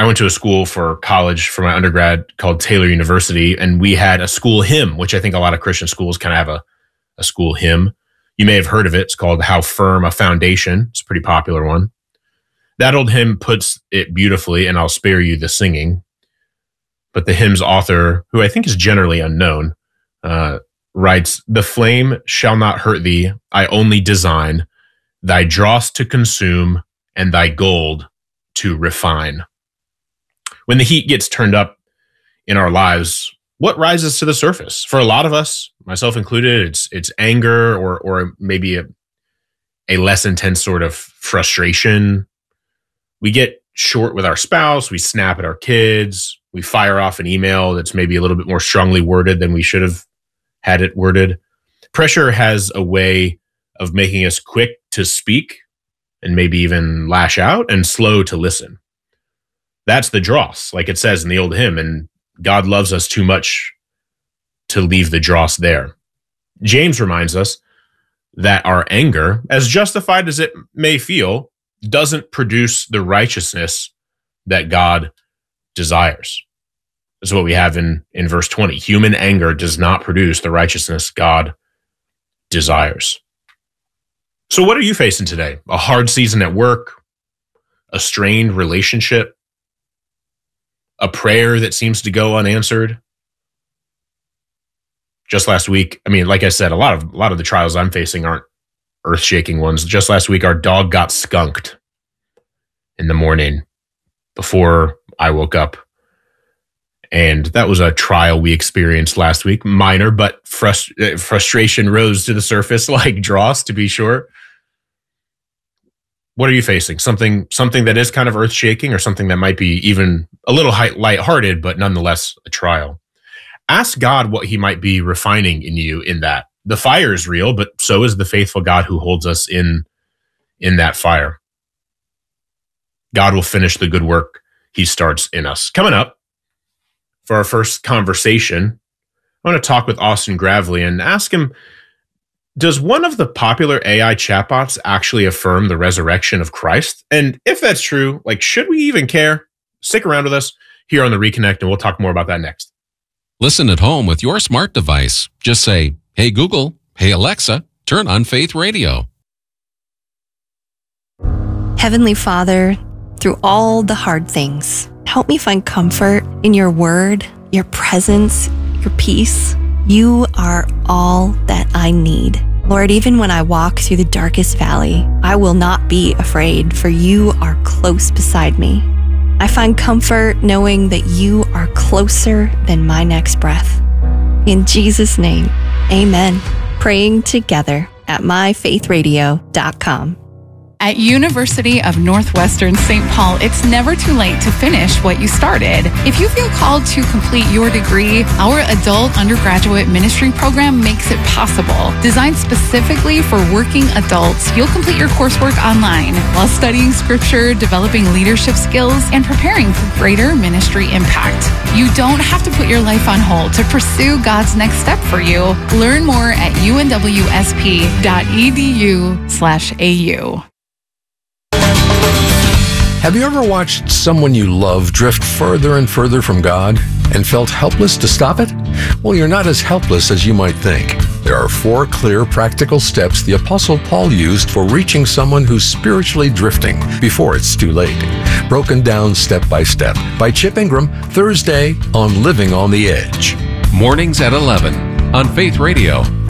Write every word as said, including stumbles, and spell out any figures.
I went to a school for college for my undergrad called Taylor University, and we had a school hymn, which I think a lot of Christian schools kind of have a, a school hymn. You may have heard of it. It's called How Firm a Foundation. It's a pretty popular one. That old hymn puts it beautifully, and I'll spare you the singing. But the hymn's author, who I think is generally unknown, uh, writes, "The flame shall not hurt thee, I only design thy dross to consume and thy gold to refine." When the heat gets turned up in our lives, what rises to the surface? For a lot of us, myself included, it's it's anger or or maybe a, a less intense sort of frustration. We get short with our spouse, we snap at our kids, we fire off an email that's maybe a little bit more strongly worded than we should have had it worded. Pressure has a way of making us quick to speak and maybe even lash out and slow to listen. That's the dross, like it says in the old hymn, and God loves us too much to leave the dross there. James reminds us that our anger, as justified as it may feel, doesn't produce the righteousness that God desires. This is what we have in, in verse twenty. Human anger does not produce the righteousness God desires. So what are you facing today? A hard season at work? A strained relationship? A prayer that seems to go unanswered? Just last week, I mean, like I said, a lot of a lot of the trials I'm facing aren't earth-shaking ones. Just last week, our dog got skunked in the morning before I woke up. And that was a trial we experienced last week. Minor, but frust- frustration rose to the surface like dross, to be sure. What are you facing? Something something that is kind of earth-shaking, or something that might be even a little lighthearted, but nonetheless a trial? Ask God what he might be refining in you in that. The fire is real, but so is the faithful God who holds us in, in that fire. God will finish the good work he starts in us. Coming up, for our first conversation, I want to talk with Austin Gravely and ask him, does one of the popular A I chatbots actually affirm the resurrection of Christ? And if that's true, like, should we even care? Stick around with us here on The Reconnect, and we'll talk more about that next. Listen at home with your smart device. Just say, "Hey Google, hey Alexa, turn on Faith Radio." Heavenly Father, through all the hard things, help me find comfort in your word, your presence, your peace. You are all that I need. Lord, even when I walk through the darkest valley, I will not be afraid, for you are close beside me. I find comfort knowing that you are closer than my next breath. In Jesus' name, amen. Praying together at my faith radio dot com. At University of Northwestern Saint Paul, it's never too late to finish what you started. If you feel called to complete your degree, our adult undergraduate ministry program makes it possible. Designed specifically for working adults, you'll complete your coursework online while studying scripture, developing leadership skills, and preparing for greater ministry impact. You don't have to put your life on hold to pursue God's next step for you. Learn more at u n w s p dot e d u slash a u. Have you ever watched someone you love drift further and further from God and felt helpless to stop it? Well, you're not as helpless as you might think. There are four clear, practical steps the Apostle Paul used for reaching someone who's spiritually drifting before it's too late. Broken down step by step by Chip Ingram, Thursday on Living on the Edge. Mornings at eleven on Faith Radio.